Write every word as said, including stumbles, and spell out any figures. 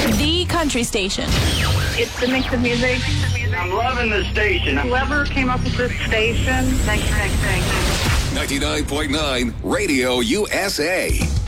The country station. It's the mix of music. I'm loving the station. Whoever came up with this station, thanks, thanks, thanks. ninety-nine point nine Radio U S A.